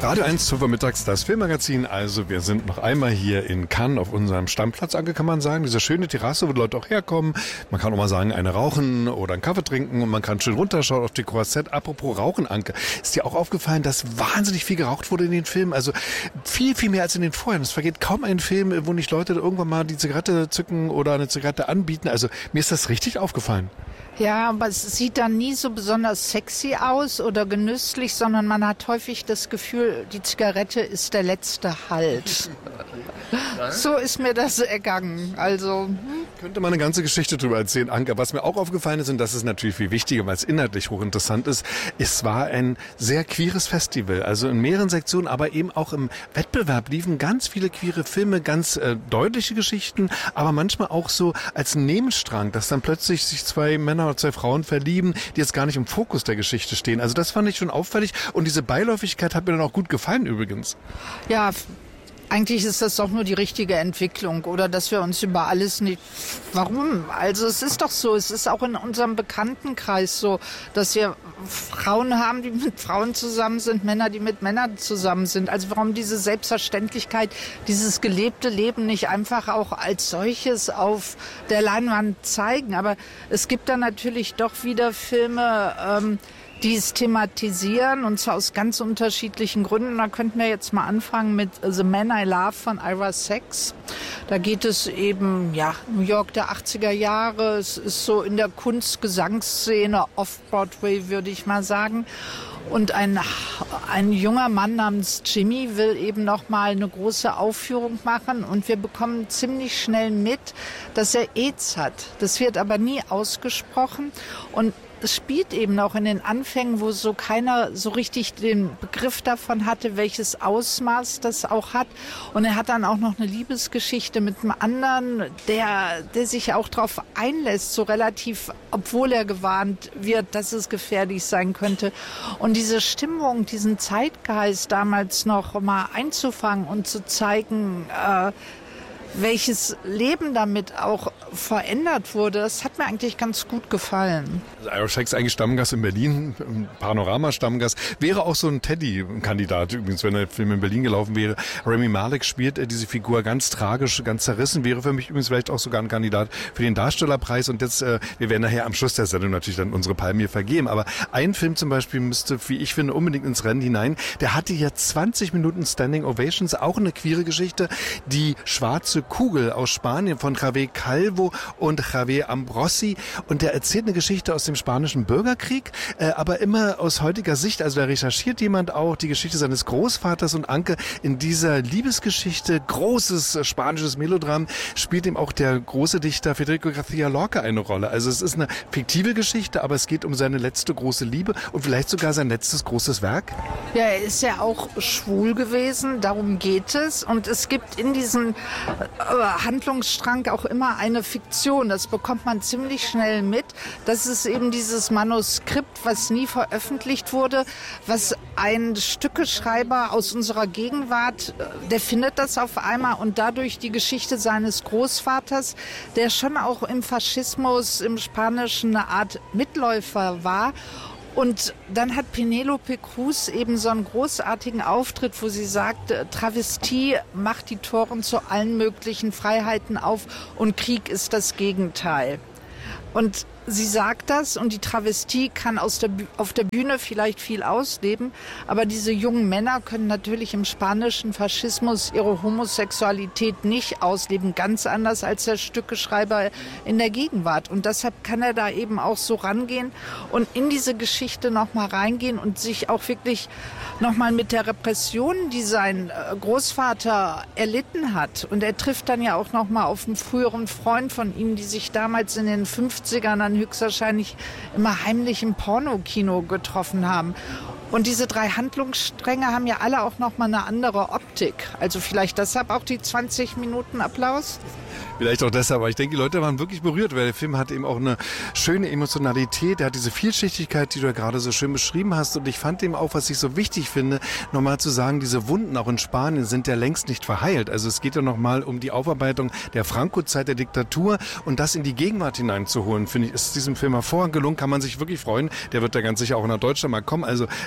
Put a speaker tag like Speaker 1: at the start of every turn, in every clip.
Speaker 1: Radio 1, 12 Uhr mittags, das Filmmagazin. Also wir sind noch einmal hier in Cannes auf unserem Stammplatz, Anke, kann man sagen. Diese schöne Terrasse, wo die Leute auch herkommen. Man kann auch mal sagen, eine rauchen oder einen Kaffee trinken und man kann schön runterschauen auf die Croisette. Apropos Rauchen, Anke, ist dir auch aufgefallen, dass wahnsinnig viel geraucht wurde in den Filmen? Also viel, viel mehr als in den vorherigen. Es vergeht kaum ein Film, wo nicht Leute irgendwann mal die Zigarette zücken oder eine Zigarette anbieten. Also mir ist das richtig aufgefallen.
Speaker 2: Ja, aber es sieht dann nie so besonders sexy aus oder genüsslich, sondern man hat häufig das Gefühl, die Zigarette ist der letzte Halt. So ist mir das ergangen. Also
Speaker 1: könnte man eine ganze Geschichte drüber erzählen, Anke. Was mir auch aufgefallen ist, und das ist natürlich viel wichtiger, weil es inhaltlich hochinteressant ist, es war ein sehr queeres Festival. Also in mehreren Sektionen, aber eben auch im Wettbewerb liefen ganz viele queere Filme, ganz deutliche Geschichten, aber manchmal auch so als Nebenstrang, dass dann plötzlich sich zwei Männer oder zwei Frauen verlieben, die jetzt gar nicht im Fokus der Geschichte stehen. Also das fand ich schon auffällig und diese Beiläufigkeit hat mir dann auch gut gefallen übrigens.
Speaker 2: ja, eigentlich ist das doch nur die richtige Entwicklung oder dass wir uns über alles nicht... Warum? Also es ist doch so, es ist auch in unserem Bekanntenkreis so, dass wir Frauen haben, die mit Frauen zusammen sind, Männer, die mit Männern zusammen sind. Also warum diese Selbstverständlichkeit, dieses gelebte Leben nicht einfach auch als solches auf der Leinwand zeigen? Aber es gibt dann natürlich doch wieder Filme, die es thematisieren, und zwar aus ganz unterschiedlichen Gründen. Da könnten wir jetzt mal anfangen mit The Man I Love von Ira Sachs. Da geht es eben, New York der 80er Jahre. Es ist so in der Kunst-Gesangsszene, Off-Broadway, würde ich mal sagen. Und ein junger Mann namens Jimmy will eben noch mal eine große Aufführung machen und wir bekommen ziemlich schnell mit, dass er AIDS hat. Das wird aber nie ausgesprochen und es spielt eben auch in den Anfängen, wo so keiner so richtig den Begriff davon hatte, welches Ausmaß das auch hat. Und er hat dann auch noch eine Liebesgeschichte mit einem anderen, der sich auch darauf einlässt, so relativ, obwohl er gewarnt wird, dass es gefährlich sein könnte. Und diese Stimmung, diesen Zeitgeist damals noch mal einzufangen und zu zeigen, welches Leben damit auch verändert wurde, das hat mir eigentlich ganz gut gefallen.
Speaker 1: Also Ira Sachs eigentlich Stammgast in Berlin, Panorama-Stammgast. Wäre auch so ein Teddy-Kandidat übrigens, wenn der Film in Berlin gelaufen wäre. Rami Malek spielt diese Figur ganz tragisch, ganz zerrissen. Wäre für mich übrigens vielleicht auch sogar ein Kandidat für den Darstellerpreis. Und jetzt, wir werden nachher am Schluss der Sendung natürlich dann unsere Palme hier vergeben. Aber ein Film zum Beispiel müsste, wie ich finde, unbedingt ins Rennen hinein. Der hatte ja 20 Minuten Standing Ovations, auch eine queere Geschichte. Die schwarze Kugel aus Spanien von Javier Calvo und Javier Ambrosi. Und der erzählt eine Geschichte aus dem spanischen Bürgerkrieg, aber immer aus heutiger Sicht. Also da recherchiert jemand auch die Geschichte seines Großvaters, und Anke, in dieser Liebesgeschichte, großes spanisches Melodram, spielt ihm auch der große Dichter Federico García Lorca eine Rolle. Also es ist eine fiktive Geschichte, aber es geht um seine letzte große Liebe und vielleicht sogar sein letztes großes Werk.
Speaker 2: Ja, er ist ja auch schwul gewesen, darum geht es. Und es gibt in diesem Handlungsstrang auch immer eine Fiktion. Das bekommt man ziemlich schnell mit. Das ist eben dieses Manuskript, was nie veröffentlicht wurde, was ein Stückeschreiber aus unserer Gegenwart, der findet das auf einmal und dadurch die Geschichte seines Großvaters, der schon auch im Faschismus, im Spanischen eine Art Mitläufer war. Und dann hat Penélope Cruz eben so einen großartigen Auftritt, wo sie sagt, Travestie macht die Toren zu allen möglichen Freiheiten auf und Krieg ist das Gegenteil. Und sie sagt das und die Travestie kann auf der Bühne vielleicht viel ausleben, aber diese jungen Männer können natürlich im spanischen Faschismus ihre Homosexualität nicht ausleben, ganz anders als der Stückeschreiber in der Gegenwart. Und deshalb kann er da eben auch so rangehen und in diese Geschichte nochmal reingehen und sich auch wirklich nochmal mit der Repression, die sein Großvater erlitten hat. Und er trifft dann ja auch nochmal auf einen früheren Freund von ihm, die sich damals in den 50ern dann höchstwahrscheinlich immer heimlich im Pornokino getroffen haben. Und diese 3 Handlungsstränge haben ja alle auch nochmal eine andere Optik. Also vielleicht deshalb auch die 20 Minuten Applaus.
Speaker 1: Vielleicht auch deshalb, aber ich denke, die Leute waren wirklich berührt, weil der Film hat eben auch eine schöne Emotionalität, der hat diese Vielschichtigkeit, die du ja gerade so schön beschrieben hast, und ich fand eben auch, was ich so wichtig finde, nochmal zu sagen, diese Wunden auch in Spanien sind ja längst nicht verheilt, also es geht ja nochmal um die Aufarbeitung der Franco-Zeit, der Diktatur, und das in die Gegenwart hineinzuholen, finde ich, ist diesem Film hervorragend gelungen, kann man sich wirklich freuen, der wird da ganz sicher auch nach Deutschland mal kommen, also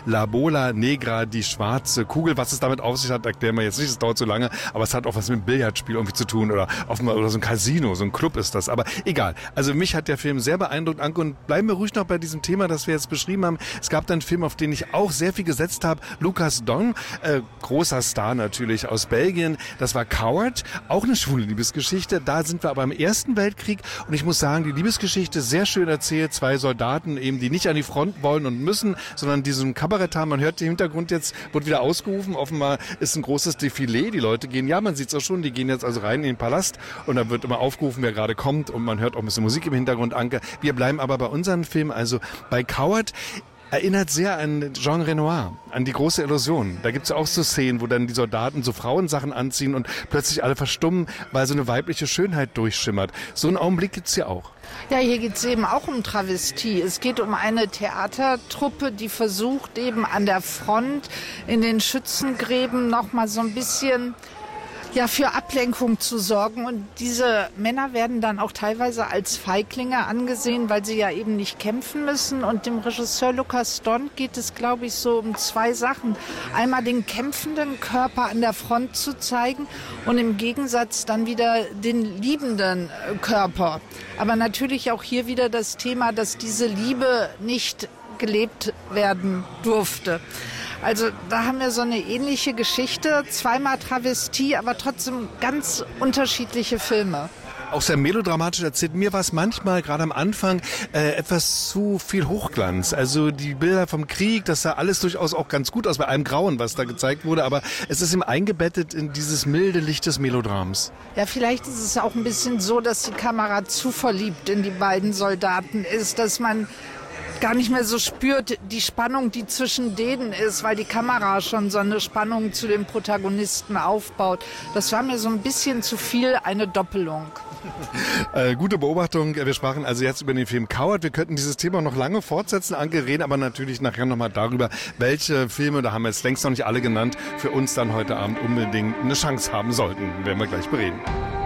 Speaker 1: La Bola Negra, die schwarze Kugel. Was es damit auf sich hat, erklären wir jetzt nicht, es dauert so lange, aber es hat auch was mit dem Billardspiel irgendwie zu tun oder so ein Casino, so ein Club ist das. Aber egal. Also mich hat der Film sehr beeindruckt, Anke, und bleiben wir ruhig noch bei diesem Thema, das wir jetzt beschrieben haben. Es gab dann einen Film, auf den ich auch sehr viel gesetzt habe, Lucas Don, großer Star natürlich aus Belgien. Das war Coward, auch eine schwule Liebesgeschichte. Da sind wir aber im Ersten Weltkrieg und ich muss sagen, die Liebesgeschichte sehr schön erzählt. Zwei Soldaten eben, die nicht an die Front wollen und müssen, sondern diesen Kabarett haben. Man hört den Hintergrund jetzt, wird wieder ausgerufen. Offenbar ist ein großes Defilé. Die Leute gehen, ja, man sieht es auch schon, die gehen jetzt also rein in den Palast und da wird immer aufgerufen, wer gerade kommt und man hört auch ein bisschen Musik im Hintergrund, Anke. Wir bleiben aber bei unserem Film, also bei Coward. Erinnert sehr an Jean Renoir, an die große Illusion. Da gibt's ja auch so Szenen, wo dann die Soldaten so Frauensachen anziehen und plötzlich alle verstummen, weil so eine weibliche Schönheit durchschimmert. So einen Augenblick gibt's hier auch.
Speaker 2: Ja, hier geht's eben auch um Travestie. Es geht um eine Theatertruppe, die versucht eben an der Front in den Schützengräben noch mal so ein bisschen für Ablenkung zu sorgen. Und diese Männer werden dann auch teilweise als Feiglinge angesehen, weil sie ja eben nicht kämpfen müssen. Und dem Regisseur Lucas Don geht es, glaube ich, so um zwei Sachen. Einmal den kämpfenden Körper an der Front zu zeigen und im Gegensatz dann wieder den liebenden Körper. Aber natürlich auch hier wieder das Thema, dass diese Liebe nicht gelebt werden durfte. Also da haben wir so eine ähnliche Geschichte, zweimal Travestie, aber trotzdem ganz unterschiedliche Filme.
Speaker 1: Auch sehr melodramatisch erzählt. Mir war es manchmal, gerade am Anfang, etwas zu viel Hochglanz. Also die Bilder vom Krieg, das sah alles durchaus auch ganz gut aus, bei allem Grauen, was da gezeigt wurde. Aber es ist eben eingebettet in dieses milde Licht des Melodrams.
Speaker 2: Ja, vielleicht ist es auch ein bisschen so, dass die Kamera zu verliebt in die beiden Soldaten ist, dass man gar nicht mehr so spürt, die Spannung, die zwischen denen ist, weil die Kamera schon so eine Spannung zu den Protagonisten aufbaut. Das war mir so ein bisschen zu viel eine Doppelung.
Speaker 1: Gute Beobachtung. Wir sprachen also jetzt über den Film Coward. Wir könnten dieses Thema noch lange fortsetzen, Anke, reden aber natürlich nachher nochmal darüber, welche Filme, da haben wir jetzt längst noch nicht alle genannt, für uns dann heute Abend unbedingt eine Chance haben sollten. Werden wir gleich bereden.